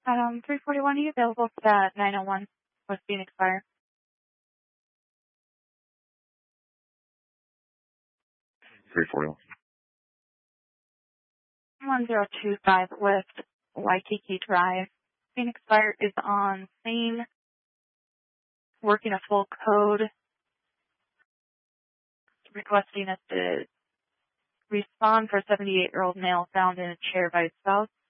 341, are you available for that 901 West Phoenix Fire? 341. 1025 West Waikiki Drive. Phoenix Fire is on scene, working a full code, requesting us to respond for a 78-year-old male found in a chair by his spouse.